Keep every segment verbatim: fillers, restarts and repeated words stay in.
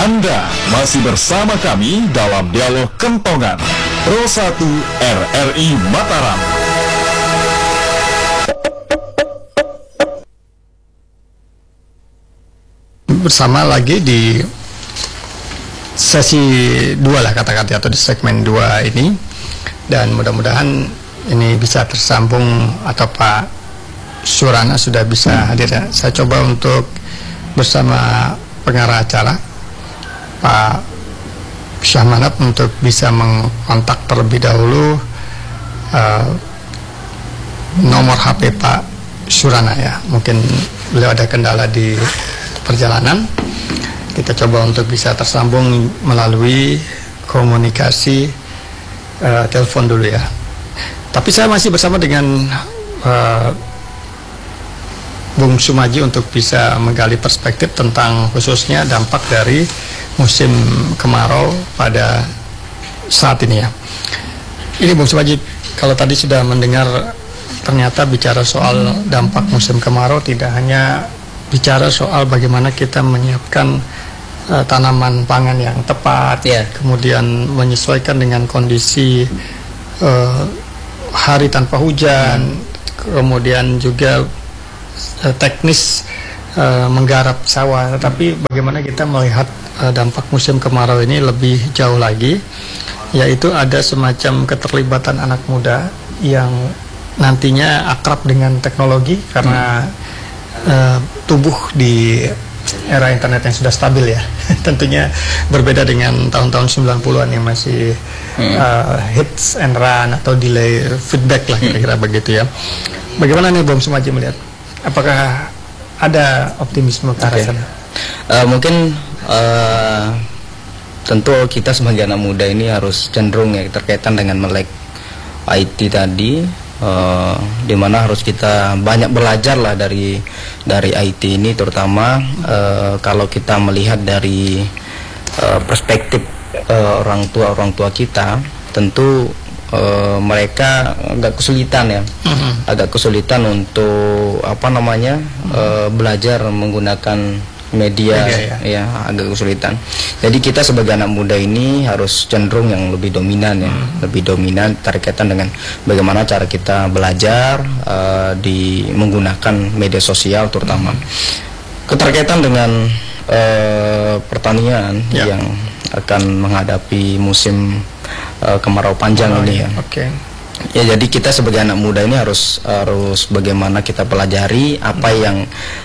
Anda masih bersama kami dalam Dialog Kentongan Pro satu R R I Mataram. Bersama lagi di sesi dua lah kata-kata atau di segmen dua ini, dan mudah-mudahan ini bisa tersambung atau Pak Surana sudah bisa hadir ya. Saya coba untuk bersama pengarah acara Pak Syahmanap untuk bisa mengkontak terlebih dahulu uh, nomor H P Pak Surana ya. Mungkin beliau ada kendala di perjalanan. Kita coba untuk bisa tersambung melalui komunikasi uh, telepon dulu ya. Tapi saya masih bersama dengan uh, Bung Sumaji untuk bisa menggali perspektif tentang khususnya dampak dari musim kemarau pada saat ini ya. Ini Bung Sumaji, kalau tadi sudah mendengar ternyata bicara soal dampak musim kemarau tidak hanya bicara soal bagaimana kita menyiapkan uh, tanaman pangan yang tepat, yeah. Kemudian menyesuaikan dengan kondisi uh, hari tanpa hujan, hmm. kemudian juga uh, teknis uh, menggarap sawah, tetapi bagaimana kita melihat uh, dampak musim kemarau ini lebih jauh lagi, yaitu ada semacam keterlibatan anak muda yang nantinya akrab dengan teknologi karena hmm. uh, tubuh di era internet yang sudah stabil ya. Tentunya berbeda dengan tahun-tahun sembilan puluhan yang masih hmm. uh, hits and run atau delay feedback lah kira-kira hmm. begitu ya. Bagaimana nih Bung Sumaji melihat? Apakah ada optimisme ke arah sana? Uh, mungkin uh, tentu kita sebagai anak muda ini harus cenderung ya terkaitan dengan melek I T tadi. Uh, dimana harus kita banyak belajar lah dari dari I T ini, terutama uh, kalau kita melihat dari uh, perspektif uh, orang tua orang tua kita, tentu uh, mereka agak kesulitan ya, uh-huh. agak kesulitan untuk apa namanya uh, belajar menggunakan media, media ya. ya agak kesulitan. Jadi kita sebagai anak muda ini harus cenderung yang lebih dominan ya, hmm. lebih dominan terkaitan dengan bagaimana cara kita belajar uh, di menggunakan media sosial terutama. Hmm. Keterkaitan dengan uh, pertanian ya. yang akan menghadapi musim uh, kemarau panjang oh, ini ya. Oke. Okay. Ya, jadi kita sebagai anak muda ini harus harus bagaimana kita pelajari apa yang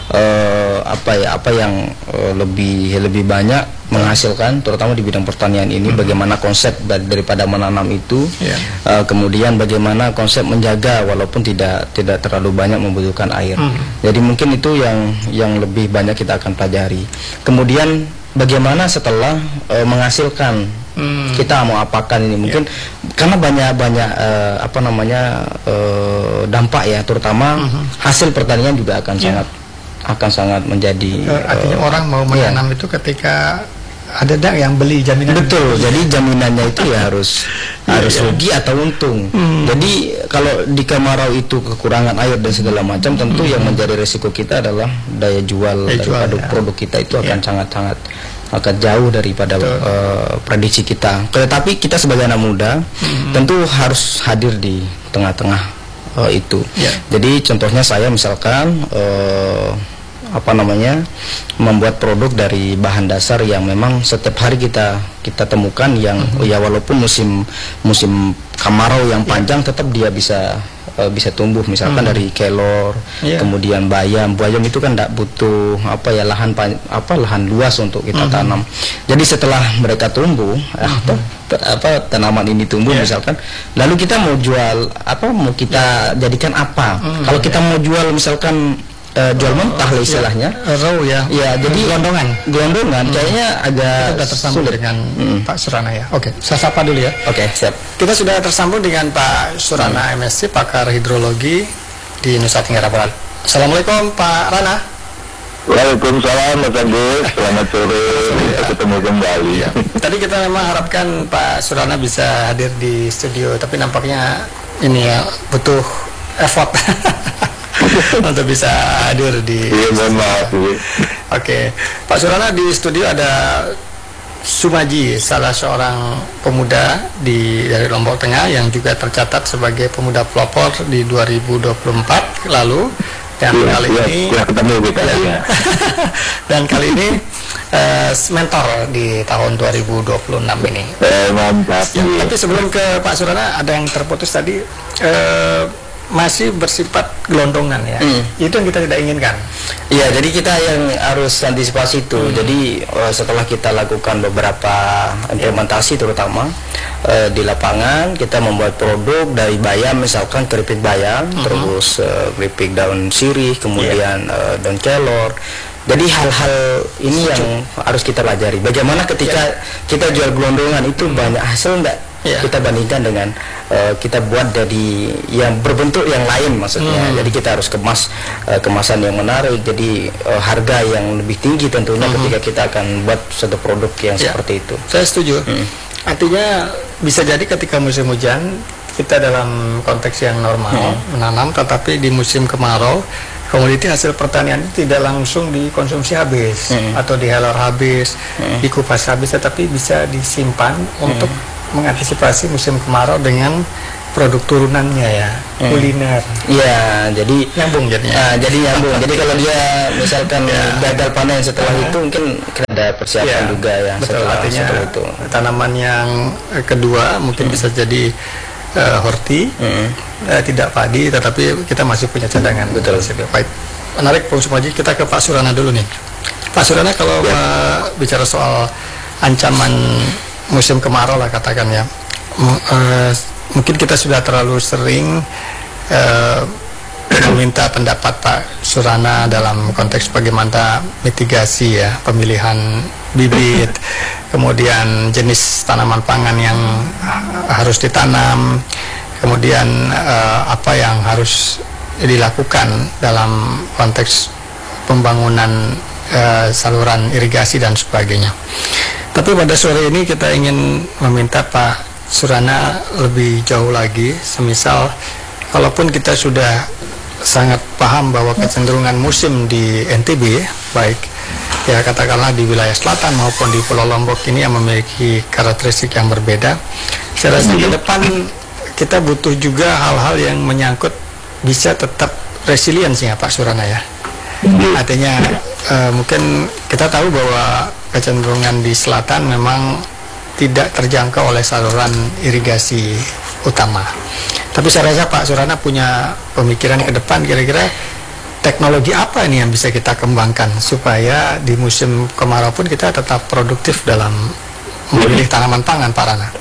uh, apa ya apa yang uh, lebih lebih banyak menghasilkan, terutama di bidang pertanian ini. Mm-hmm. Bagaimana konsep dari, daripada menanam itu, yeah. uh, kemudian bagaimana konsep menjaga walaupun tidak tidak terlalu banyak membutuhkan air. Mm-hmm. Jadi mungkin itu yang yang lebih banyak kita akan pelajari. Kemudian bagaimana setelah uh, menghasilkan, hmm. kita mau apakan ini mungkin yeah. karena banyak-banyak uh, apa namanya uh, dampak ya, terutama uh-huh. hasil pertanian juga akan yeah. sangat akan sangat menjadi uh, artinya uh, orang mau menanam yeah. itu ketika ada dak yang beli jaminan. Betul, jadi jaminannya itu ya harus harus yeah, rugi yeah. atau untung. Hmm. Jadi kalau di kemarau itu kekurangan air dan segala macam, tentu hmm. yang menjadi resiko kita adalah daya jual daya daripada jual, ya. produk kita itu akan sangat-sangat yeah. akan jauh daripada uh, prediksi kita. Tetapi kita sebagai anak muda hmm. tentu harus hadir di tengah-tengah uh, itu. Yeah. Jadi contohnya saya misalkan uh, apa namanya membuat produk dari bahan dasar yang memang setiap hari kita kita temukan yang uh-huh. ya walaupun musim musim kemarau yang panjang yeah. tetap dia bisa uh, bisa tumbuh, misalkan uh-huh. dari kelor, yeah. kemudian bayam. Bayam itu kan tidak butuh apa ya lahan apa lahan luas untuk kita uh-huh. tanam. Jadi setelah mereka tumbuh, uh-huh. eh, apa tanaman ini tumbuh yeah. misalkan, lalu kita mau jual apa, mau kita yeah. jadikan apa? Uh-huh. Kalau kita mau jual misalkan Uh, jual mentah lah istilahnya, ya, raw ya, ya jadi gelondongan, gelondongan hmm. kayaknya agak kita tersambung sulit dengan hmm. Pak Surana ya. Oke, saya sapa dulu ya. Oke, siap. Kita sudah tersambung dengan Pak Surana hmm. M S C, pakar hidrologi di Nusa Tenggara Barat. Assalamualaikum Pak Rana. Waalaikumsalam Mas Agus, selamat sore, kita ketemu kembali. Ya. Tadi kita memang harapkan Pak Surana bisa hadir di studio, tapi nampaknya ini ya butuh effort. untuk bisa hadir di iya, mohon maaf. Oke, Pak Surana, di studio ada Sumaji, salah seorang pemuda di dari Lombok Tengah yang juga tercatat sebagai pemuda pelopor di dua ribu dua puluh empat lalu, dan ya, kali ya, ini ya, ketemu kita ya. ya. Dan kali ini uh, mentor di tahun dua ribu dua puluh enam ini. Eh, mantap. Ya, tapi sebelum ke Pak Surana, ada yang terputus tadi, uh, masih bersifat gelondongan ya. Hmm. Itu yang kita tidak inginkan. Iya, jadi kita yang harus antisipasi itu. Hmm. Jadi uh, setelah kita lakukan beberapa implementasi terutama uh, di lapangan, kita membuat produk dari bayam, misalkan keripik bayam, hmm. terus uh, keripik daun sirih, kemudian yeah. uh, daun kelor. Jadi hal-hal ini yang harus kita pelajari. Bagaimana ketika yeah. kita jual gelondongan itu hmm. banyak hasil enggak? Yeah. Kita bandingkan dengan uh, kita buat dari yang berbentuk yang lain maksudnya. Hmm. Jadi kita harus kemas uh, kemasan yang menarik. Jadi uh, harga yang lebih tinggi tentunya hmm. ketika kita akan buat satu produk yang yeah. seperti itu. Saya setuju. Hmm. Artinya bisa jadi ketika musim hujan kita dalam konteks yang normal hmm. menanam, tetapi di musim kemarau komoditi hasil pertanian itu tidak langsung dikonsumsi habis hmm. atau dihalor habis, hmm. dikupas habis, tetapi bisa disimpan hmm. untuk mengantisipasi musim kemarau dengan produk turunannya ya, hmm. kuliner. Iya, jadi nyambung jadinya. Uh, jadi nyambung. Jadi kalau dia misalkan ya. gagal panen setelah uh. itu, mungkin ada persiapan ya. juga ya. Betul, setelah, artinya setelah itu. Tanaman yang kedua mungkin hmm. bisa jadi uh, horti, hmm. uh, tidak padi, tetapi kita masih punya cadangan. Betul. Baik, menarik Bung Sumaji. Kita ke Pak Surana dulu nih. Pak Surana, kalau ya. uh, bicara soal ancaman musim kemarau lah katakan ya, M uh, mungkin kita sudah terlalu sering uh, meminta pendapat Pak Surana dalam konteks bagaimana mitigasi ya, pemilihan bibit, kemudian jenis tanaman pangan yang harus ditanam, kemudian uh, apa yang harus dilakukan dalam konteks pembangunan uh, saluran irigasi dan sebagainya. Tapi pada sore ini kita ingin meminta Pak Surana lebih jauh lagi, semisal kalaupun kita sudah sangat paham bahwa kecenderungan musim di N T B, baik ya katakanlah di wilayah selatan maupun di Pulau Lombok ini yang memiliki karakteristik yang berbeda, saya rasa ke depan kita butuh juga hal-hal yang menyangkut bisa tetap resiliensi ya Pak Surana ya. Artinya uh, mungkin kita tahu bahwa kecenderungan di selatan memang tidak terjangkau oleh saluran irigasi utama. Tapi saya rasa Pak Surana punya pemikiran ke depan, kira-kira teknologi apa ini yang bisa kita kembangkan supaya di musim kemarau pun kita tetap produktif dalam memilih tanaman pangan, Pak Rana.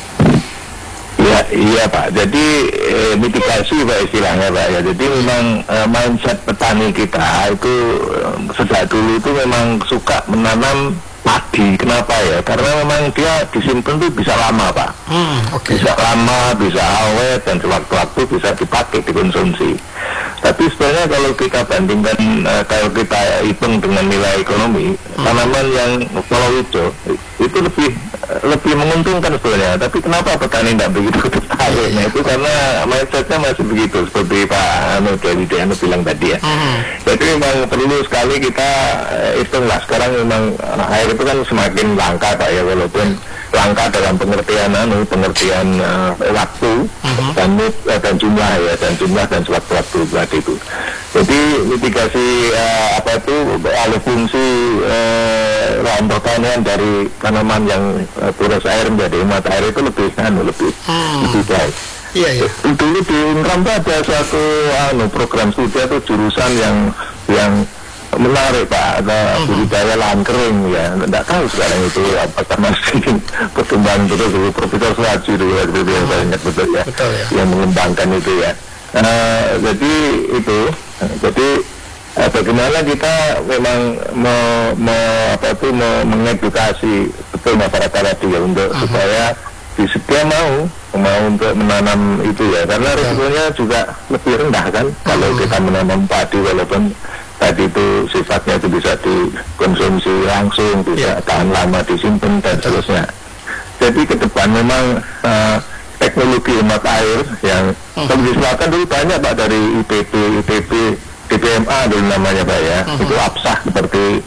Ya, iya Pak. Jadi eh, mitigasi Pak istilahnya Pak ya. Jadi memang eh, mindset petani kita itu eh, sejak dulu itu memang suka menanam padi. Kenapa ya? Karena memang dia disimpan tuh bisa lama Pak. Hmm, okay. Bisa lama, bisa awet, dan sewaktu-waktu bisa dipakai, dikonsumsi. Tapi sebenarnya kalau kita bandingkan, uh, kalau kita hitung dengan nilai ekonomi, hmm. tanaman yang pulau hijau itu lebih lebih menguntungkan sebenarnya. Tapi kenapa petani tidak begitu tertarik? Nah itu karena mindsetnya masih begitu, seperti Pak Anu dari Diano bilang tadi ya. Hmm. Jadi memang perlu sekali kita uh, hitunglah. Sekarang memang uh, air itu kan semakin langka Pak ya, walaupun langka dalam pengertian anu pengertian uh, waktu uh-huh. dan uh, dan jumlah ya dan jumlah dan sewaktu-waktu tadi itu. Jadi mitigasi uh, apa itu alih fungsi uh, lahan pertanian dari tanaman yang uh, boros air menjadi mata air itu lebih anu lebih hmm. lebih baik. Iya iya. Dulu di Unram ada suatu anu program studi atau jurusan yang yang menarik Pak, ada budidaya lahan kering ya. Tidak tahu sekarang itu apakah masih berkembang terus. Profesor Suhaji itu ya, itu yang saya ingat betul ya, betul, ya, yang mengembangkan itu ya. Uh, jadi itu, jadi uh, bagaimana kita memang me, me, apa itu me, mengedukasi betul masyarakat tadi ya untuk uh-huh. supaya disedia mau mau untuk menanam itu ya, karena risikonya juga lebih rendah kan uh-huh. kalau kita menanam padi, walaupun tadi itu sifatnya itu bisa dikonsumsi langsung, bisa yeah. tahan lama, disimpan dan seterusnya. Jadi ke depan memang uh, teknologi hemat air yang uh-huh. di selatan dulu banyak Pak, dari I P B, I P B, D P M A dulu namanya Pak ya, uh-huh. itu absah seperti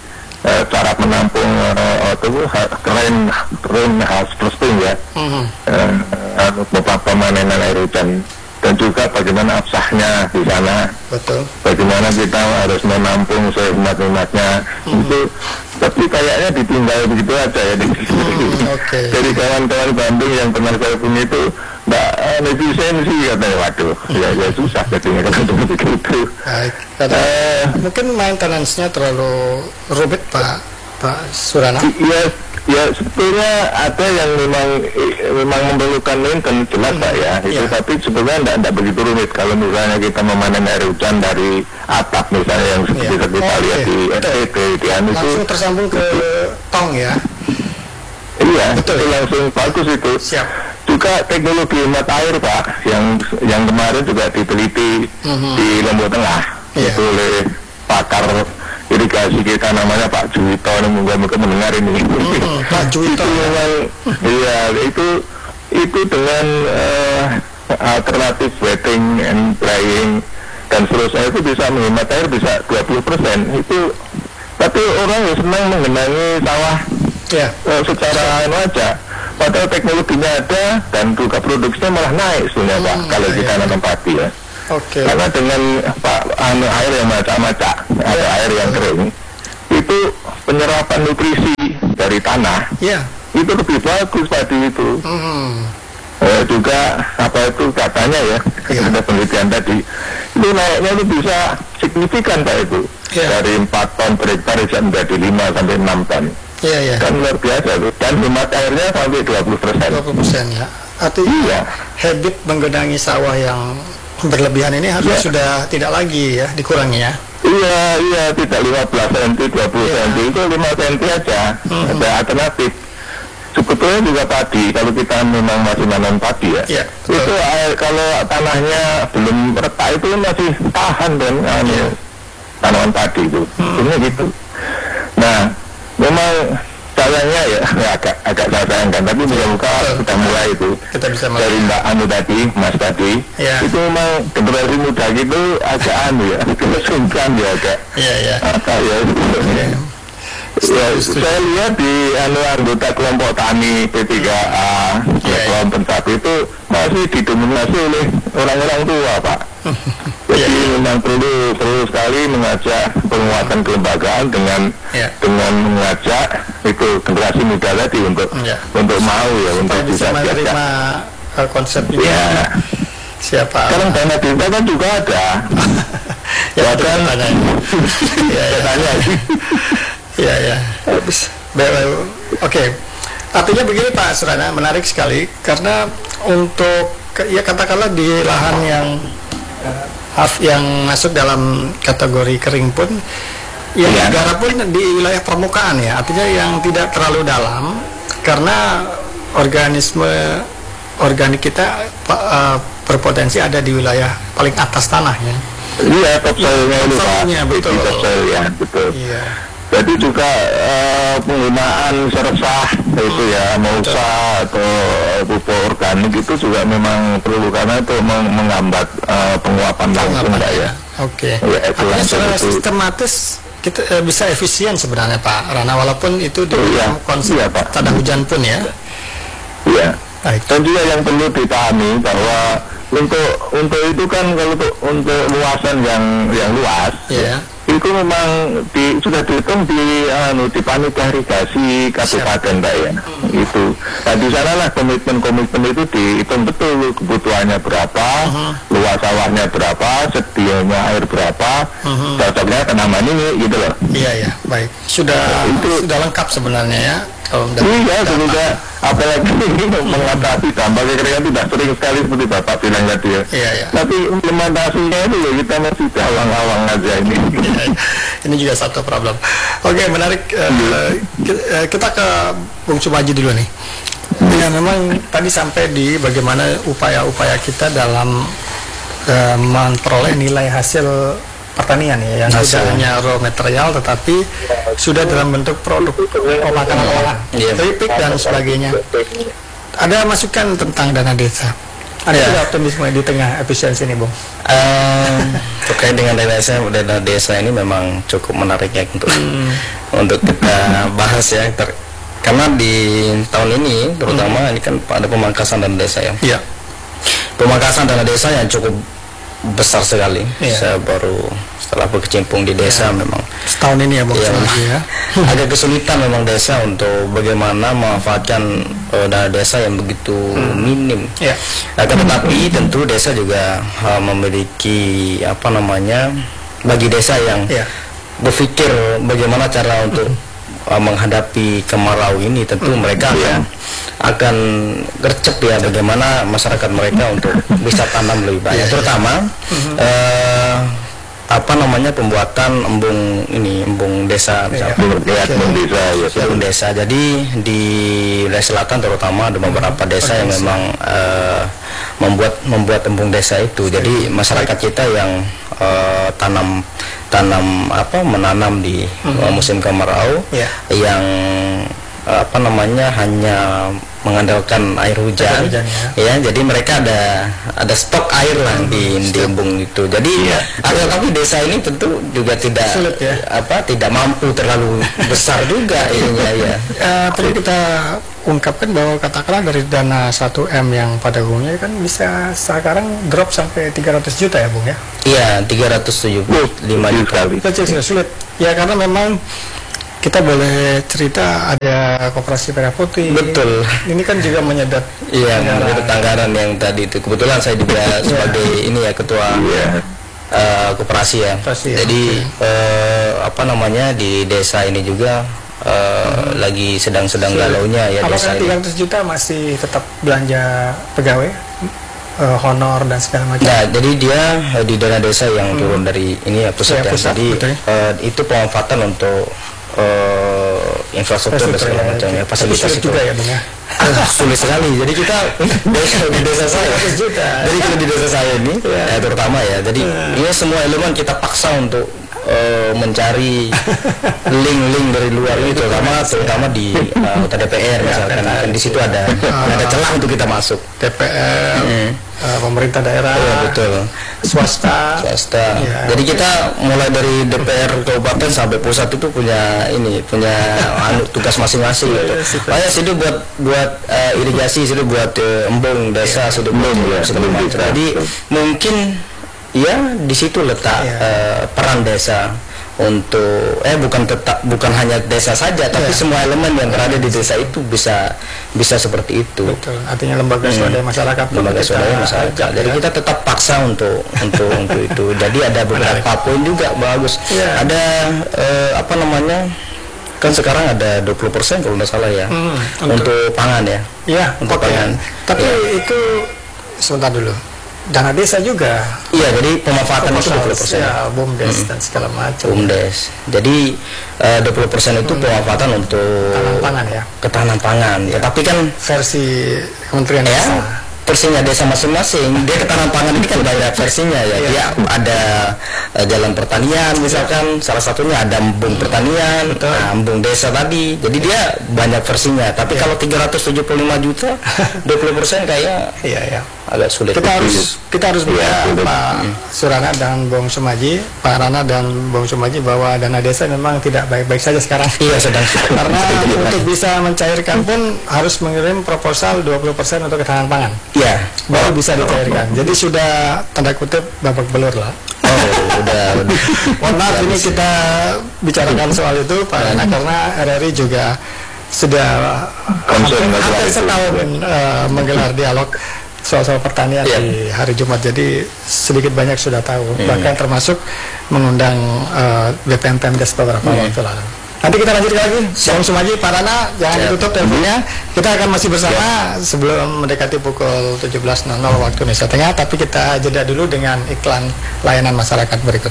eh, cara menampung eh, itu rain rain harvesting ya, Mhm. eh, beberapa pemanenan air hujan, dan juga bagaimana absahnya di sana, Betul. bagaimana kita harus menampung sehemat-hematnya. Hmm. Itu tapi kayaknya ditinggal begitu aja ya di Hmm, oke. Jadi kawan-kawan Bandung yang pernah saya punya itu mbak efisiensi katanya, waduh ya, ya susah jadinya kalau begitu. Baik. Karena Eh, mungkin maintenance-nya terlalu rumit Pak Pak Surana. ya ya sebetulnya ada yang memang eh, memang memerlukan maintenance jelas Pak ya itu, Ya. tapi sebenarnya tidak tidak begitu rumit kalau misalnya kita memanen air hujan dari atap misalnya yang seperti Ya. kita Oh, lihat oke. di S T T di anu itu. Langsung tersambung ke tong ya. Iya, Betul. itu langsung bagus itu. Siap. Juga teknologi hemat air Pak, yang yang kemarin juga diteliti Mhm. di Lombok Tengah, Iya. itu oleh pakar irigasi kita namanya Pak Juwito, moga-moga mendengar ini. Mhm, Pak Juwito. Itu memang, iya itu itu dengan eh, alternatif wetting and drying dan seterusnya itu bisa menghemat air bisa dua puluh persen itu. Tapi orang ya senang mengenangi sawah Ya. eh, secara anu aja, padahal teknologinya ada dan juga produksinya malah naik sebenarnya Pak, Hmm, kalau iya. kita nanam padi ya. Oke. Karena dengan Pak anu air yang macam-macam, ada air yang kering, itu penyerapan nutrisi dari tanah Ya. itu lebih bagus padi itu. Mhm. Eh, juga apa itu katanya ya, Iya. ada penelitian tadi itu naiknya itu bisa signifikan Pak itu, Iya. dari empat ton per hektar bisa menjadi lima sampai enam ton. Iya, iya. Kan luar biasa tuh, dan hemat airnya sampai dua puluh persen. dua puluh persen ya. Artinya Iya. habit menggenangi sawah yang berlebihan ini harus Iya. sudah tidak lagi ya dikurangi ya. Iya, iya, tidak lima belas sentimeter, dua puluh Iya. sentimeter, itu lima sentimeter aja. Mhm. Ada alternatif. Sebetulnya juga padi, kalau kita memang masih nanam padi ya, Iya, betul. itu air, kalau tanahnya belum retak itu masih tahan dan anu, Iya. tanaman padi itu. Sebenarnya gitu. Nah, memang sayangnya ya, ya agak agak saya sayangkan, tapi muka-muka Betul. sudah mulai itu. Kita bisa Dari melihat. Mbak Anu tadi, Mas tadi, Iya. itu memang generasi muda gitu agak anu ya, sungkan ya agak Iya, iya. apa ya. Ya, saya lihat di anu anggota kelompok tani P tiga A, Iya, iya. kelompok satu itu masih didominasi oleh orang-orang tua Pak. Jadi memang perlu perlu sekali mengajak penguatan kelembagaan dengan Iya. dengan mengajak itu generasi muda tadi untuk Iya. untuk mau ya untuk Supaya bisa bisa menerima diajak. uh, konsep ini. Ya, Siapa? sekarang dana desa kan juga ada. Ya, Ya itu kan? tanya. Iya, iya. Katanya sih. Iya, iya. Bagus. Baik, Oke. Artinya begini Pak Surana, menarik sekali karena untuk ke- ya katakanlah di lahan yang eh, half yang masuk dalam kategori kering pun yang Iya. digarap pun di wilayah permukaan ya, artinya yang tidak terlalu dalam karena organisme organik kita pa- eh, berpotensi ada di wilayah paling atas tanah ya. Iya, topsoilnya itu Pak. Topsoilnya, betul. Di topsoil ya, betul. Iya. Jadi juga eh, penggunaan sersah itu ya, mausa atau pupuk organik itu juga memang perlu karena itu meng- menghambat eh, penguapan langsung Pak ya. Oke. Ya, itu Artinya langsung secara itu. sistematis kita eh, bisa efisien sebenarnya Pak Rana, walaupun itu di Oh, iya. dalam konsep Iya, Pak. tanda hujan pun ya. Iya. Baik. Dan juga yang perlu dipahami bahwa untuk untuk itu kan kalau untuk, untuk luasan yang yang luas Iya. itu memang di, sudah dihitung di anu di panitia irigasi kabupaten Pak ya. Itu. Nah di sana lah komitmen-komitmen itu dihitung betul kebutuhannya berapa, luas sawahnya berapa, sedianya air berapa, cocoknya tanaman ini gitu loh. Iya, iya. Baik. Sudah Itu- sudah lengkap sebenarnya ya. Kalau dari Iya, data. semoga apalagi ini mengatasi dampak kekeringan tidak sering sekali seperti Bapak bilang tadi ya. Iya, iya. Tapi implementasinya itu ya kita masih awang-awang aja ini. Iya, ini juga satu problem. Oke, menarik. Eh, ki- eh, kita ke Bung Sumaji dulu nih. Ya, memang tadi sampai di bagaimana upaya-upaya kita dalam eh, memperoleh nilai hasil pertanian ya, yang tidak hanya raw material tetapi sudah dalam bentuk produk makanan olahan, Iya. keripik dan sebagainya. Ada masukan tentang dana desa. Ada Ya. juga optimisme di tengah efisiensi ini, Bung. Eh, terkait dengan desa dana desa ini memang cukup menarik ya untuk untuk kita bahas ya. Ter- karena di tahun ini terutama ini kan ada pemangkasan dana desa ya. Iya. Pemangkasan dana desa yang cukup besar sekali. Iya. Saya baru setelah berkecimpung di desa memang Setahun ini ya, Bung. ya, Sumaji ya. agak kesulitan memang desa untuk bagaimana memanfaatkan uh, dana desa yang begitu minim. Iya. Akan tetapi tentu desa juga uh, memiliki apa namanya bagi desa yang Iya. berpikir bagaimana cara untuk uh, menghadapi kemarau ini, tentu mereka akan akan gercep ya bagaimana masyarakat mereka untuk bisa tanam lebih banyak, terutama uh, apa namanya pembuatan embung ini embung desa misalnya. Lihat desa ya. Embung desa. Jadi di wilayah selatan terutama ada beberapa desa yang memang eh, membuat membuat embung desa itu. Jadi masyarakat kita yang eh, tanam tanam apa menanam di eh, musim kemarau Iya. yang eh, apa namanya hanya mengandalkan air hujan, Air hujan, ya. Jadi mereka ada ada stok air lah di di embung itu. Jadi ada tapi desa ini tentu juga tidak Sulit ya. apa tidak mampu terlalu besar juga ininya ya. Eh, perlu kita ungkapkan bahwa katakanlah dari dana satu M yang pada umumnya kan bisa sekarang drop sampai tiga ratus juta ya, Bung ya. Iya, tiga ratus tujuh puluh lima juta. Kecil sudah sulit. Ya karena memang kita boleh cerita ada koperasi merah putih. Betul. Ini kan juga menyedot. Iya, anggaran. menurut anggaran yang tadi itu kebetulan saya juga sebagai ini ya ketua eh, koperasi ya. Koperasi ya, Jadi eh, apa namanya di desa ini juga eh, lagi sedang-sedang galaunya ya desa Apakah tiga ini. ratus juta masih tetap belanja pegawai, eh, honor dan segala macam? Nah, jadi dia eh, di dana desa yang turun dari ini ya pusat Ya, ya. pusat, Jadi betul. eh, itu pemanfaatan untuk eh, infrastruktur dan segala macam ya, fasilitas Sulit itu. juga ya, Bung ya. Ah, sulit sekali. Jadi kita desa di desa saya, juta. jadi kita di desa saya ini, ya, terutama ya. Jadi ini semua elemen kita paksa untuk eh, mencari link-link dari luar ini, terutama terutama di uh, D P R misalkan. Kan di situ ada ada celah untuk kita masuk. D P R, Hmm. eh, pemerintah daerah, Iya, betul. swasta. Swasta. Ya. Jadi kita mulai dari D P R kabupaten sampai pusat itu punya ini punya anu, tugas masing-masing gitu. Kayak situ buat buat eh, irigasi, situ buat eh, embung desa, situ buat segala macam. Jadi mungkin ya di situ letak Iya. eh, peran desa untuk eh bukan tetap bukan hanya desa saja, tapi Iya. semua elemen yang berada di desa itu bisa bisa seperti itu. Betul. Artinya lembaga swadaya masyarakat. pun Lembaga kita swadaya masyarakat. ajak, Jadi ya. kita tetap paksa untuk untuk untuk itu. Jadi ada beberapa poin juga bagus. Iya. Ada eh, apa namanya? Kan sekarang ada dua puluh persen kalau tidak salah ya. Hmm, untuk, untuk- pangan ya. Iya, Untuk oke. pangan. Tapi Iya. itu sebentar dulu. Dana desa juga. Iya, jadi pemanfaatan itu dua puluh persen. Ya, BUMDes dan segala macam. BUMDes. Jadi eh, dua puluh persen itu pemanfaatan untuk Tanam pangan ya. ketahanan pangan. Tetapi kan Versi Kementerian Desa. ya versinya desa masing-masing. Dia ketahanan pangan ini kan banyak versinya ya. Iya. Dia ada eh, jalan pertanian misalkan, salah satunya ada embung pertanian, Betul. nah, embung desa tadi. Jadi dia banyak versinya. Tapi Iya. kalau tiga ratus tujuh puluh lima juta, dua puluh persen kayak Iya, ya. agak sulit. Kita harus kita harus bilang Pak Surana dan Bung Sumaji, Pak Rana dan Bung Sumaji bahwa dana desa memang tidak baik-baik saja sekarang. Iya, sedang Karena untuk bisa mencairkan pun harus mengirim proposal dua puluh persen untuk ketahanan pangan. Iya. Baru bisa dicairkan. Jadi sudah tanda kutip babak belur lah. Oh, udah udah. Mohon maaf ini kita bicarakan soal itu Pak Rana, karena R R I juga sudah hampir, Concern masalah hampir itu. setahun eh, menggelar dialog soal-soal pertanian Iya. di hari Jumat. Jadi sedikit banyak sudah tahu, bahkan termasuk mengundang eh, B P M Pemdes beberapa waktu lalu. Nanti kita lanjut lagi. Bung Sumaji, Pak Rana, jangan Siap. ditutup teleponnya. Kita akan masih bersama sebelum mendekati pukul tujuh belas nol nol waktu Indonesia Tengah. Tapi kita jeda dulu dengan iklan layanan masyarakat berikut.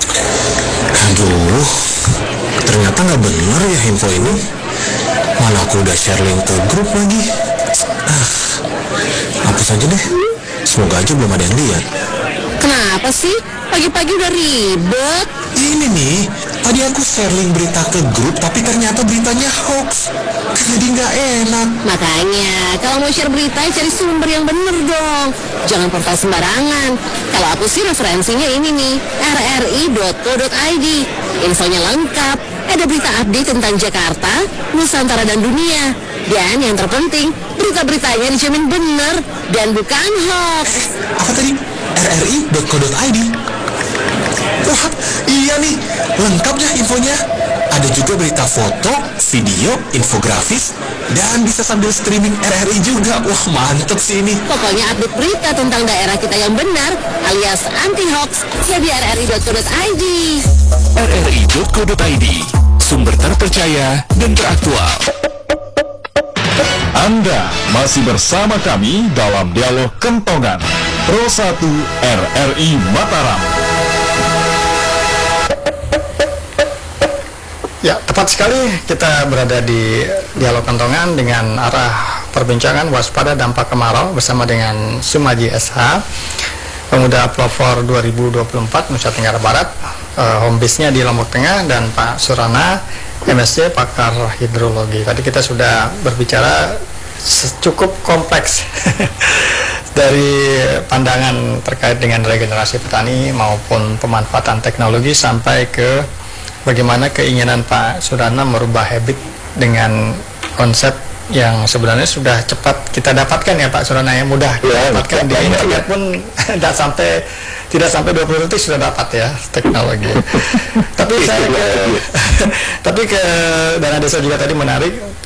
Aduh, ternyata nggak bener ya info ini. Mana aku udah share link ke grup lagi. Ah, hapus aja deh. Semoga aja belum ada yang lihat. Kenapa sih? Pagi-pagi udah ribet. Ini nih, tadi aku share link berita ke grup, tapi ternyata beritanya hoax. jadi nggak enak. Makanya, kalau mau share berita, cari sumber yang bener dong. Jangan portal sembarangan. Kalau aku sih referensinya ini nih, r r i dot co dot i d. Infonya lengkap, ada berita update tentang Jakarta, Nusantara, dan dunia. Dan yang terpenting, berita-beritanya dijamin bener dan bukan hoax. Apa tadi? r r i dot co dot i d. Wah, iya nih, lengkap dah infonya. Ada juga berita foto, video, infografis, dan bisa sambil streaming R R I juga. Wah, mantep sih ini. Pokoknya update berita tentang daerah kita yang benar, alias anti-hoax, ya di r r i dot co dot i d. r r i dot co dot i d, sumber terpercaya dan teraktual. Anda masih bersama kami dalam dialog Kentongan Pro satu R R I Mataram. Ya, tepat sekali kita berada di Dialog Kentongan dengan arah perbincangan waspada dampak kemarau bersama dengan Sumaji S H, Pemuda Pelopor dua ribu dua puluh empat Nusa Tenggara Barat, uh, home base-nya di Lombok Tengah, dan Pak Surana, M S C, pakar hidrologi. Tadi kita sudah berbicara cukup kompleks dari pandangan terkait dengan regenerasi petani maupun pemanfaatan teknologi sampai ke bagaimana keinginan Pak Surana merubah habit dengan konsep yang sebenarnya sudah cepat kita dapatkan ya Pak Surana, yang mudah kita Ya, dapatkan di ya, ya, internet ya. pun tidak sampai tidak sampai dua puluh detik sudah dapat ya teknologi. Tapi saya ke, tapi ke Dana Desa juga tadi menarik.